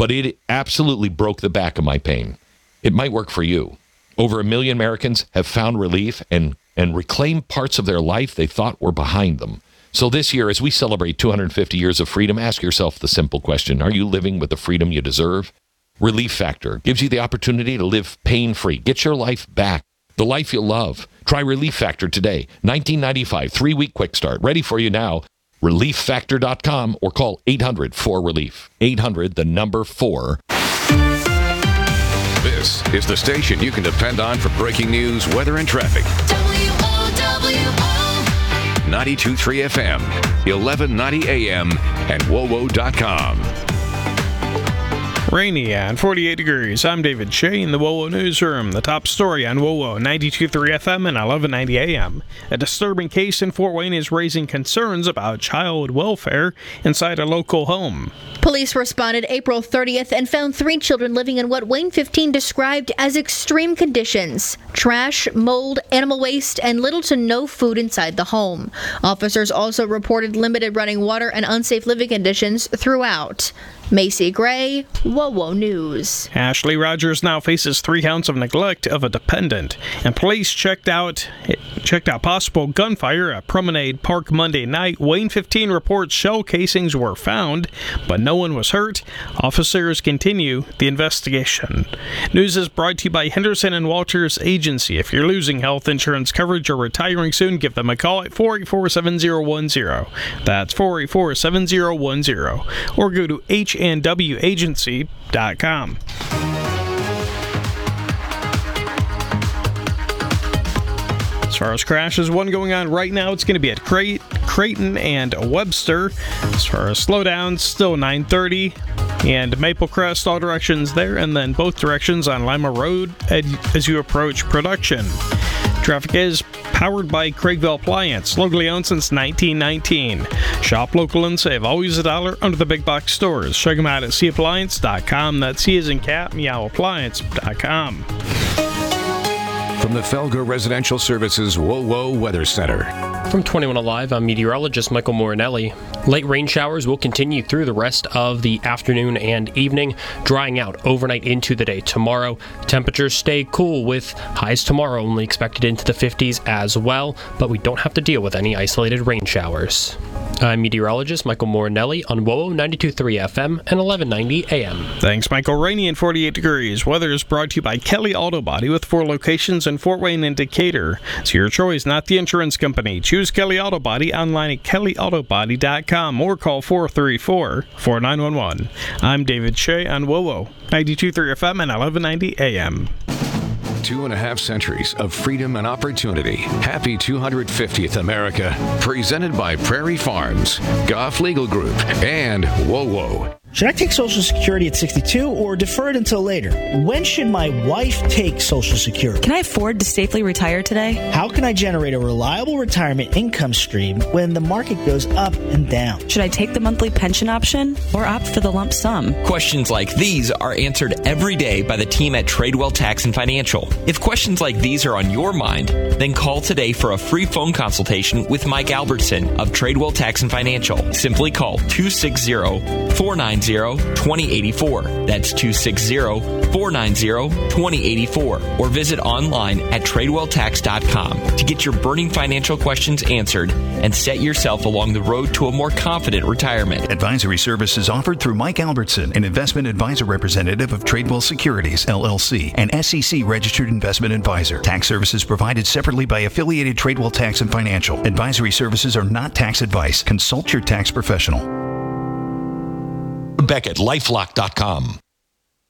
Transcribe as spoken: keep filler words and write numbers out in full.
but it absolutely broke the back of my pain. It might work for you. Over a million Americans have found relief and, and reclaimed parts of their life they thought were behind them. So this year, as we celebrate two hundred fifty years of freedom, ask yourself the simple question: are you living with the freedom you deserve? Relief Factor gives you the opportunity to live pain-free. Get your life back, the life you love. Try Relief Factor today. nineteen ninety-five, three-week quick start. Ready for you now. relief factor dot com or call eight hundred four relief. eight hundred, the number four. This is the station you can depend on for breaking news, weather, and traffic. W O W O ninety-two point three F M, eleven ninety A M, and W O W O dot com. Rainy and forty-eight degrees. I'm David Shea in the W O W O Newsroom. The top story on W O W O ninety-two point three F M and eleven ninety A M. A disturbing case in Fort Wayne is raising concerns about child welfare inside a local home. Police responded April thirtieth and found three children living in what Wayne fifteen described as extreme conditions: trash, mold, animal waste, and little to no food inside the home. Officers also reported limited running water and unsafe living conditions throughout. Macy Gray, W O W O News. Ashley Rogers now faces three counts of neglect of a dependent, and police checked out checked out possible gunfire at Promenade Park Monday night. Wayne fifteen reports shell casings were found, but no one was hurt. Officers continue the investigation. News is brought to you by Henderson and Walters Agency. If you're losing health insurance coverage or retiring soon, give them a call at four eight four, seven zero one zero. That's four eight four, seven zero one zero. Or go to H N W agency dot com. As far as crashes, one going on right now, it's going to be at Cray- Creighton and Webster. As far as slowdowns, still nine thirty. And Maple Crest, all directions there, and then both directions on Lima Road as you approach Production. Traffic is powered by Craigville Appliance, locally owned since nineteen nineteen. Shop local and save always a dollar under the big box stores. Check them out at C appliance dot com. That's C as in cat, meow appliance dot com. From the Felger Residential Services W O W O Weather Center. From twenty-one Alive, I'm meteorologist Michael Morinelli. Late rain showers will continue through the rest of the afternoon and evening, drying out overnight into the day tomorrow. Temperatures stay cool with highs tomorrow only expected into the fifties as well, but we don't have to deal with any isolated rain showers. I'm meteorologist Michael Morinelli on W O W O ninety-two point three F M and eleven ninety A M. Thanks, Michael. Rainy and forty-eight degrees. Weather is brought to you by Kelly Auto Body with four locations in Fort Wayne and Decatur. It's your choice, not the insurance company. Choose Kelly Auto Body online at kelly auto body dot com or call four three four, four nine one one. I'm David Shea on W O W O ninety-two point three F M and eleven ninety A M. Two and a half centuries of freedom and opportunity. Happy two hundred fiftieth America. Presented by Prairie Farms, Goff Legal Group, and W O W O. Should I take Social Security at sixty-two or defer it until later? When should my wife take Social Security? Can I afford to safely retire today? How can I generate a reliable retirement income stream when the market goes up and down? Should I take the monthly pension option or opt for the lump sum? Questions like these are answered every day by the team at Tradewell Tax and Financial. If questions like these are on your mind, then call today for a free phone consultation with Mike Albertson of Tradewell Tax and Financial. Simply call two six zero, four nine zero, two zero eight four. That's two six zero, four nine zero, two zero eight four. Or visit online at tradewell tax dot com to get your burning financial questions answered and set yourself along the road to a more confident retirement. Advisory services offered through Mike Albertson, an investment advisor representative of Tradewell Securities, L L C, an S E C registered investment advisor. Tax services provided separately by affiliated Tradewell Tax and Financial. Advisory services are not tax advice. Consult your tax professional. Beck at lifelock dot com.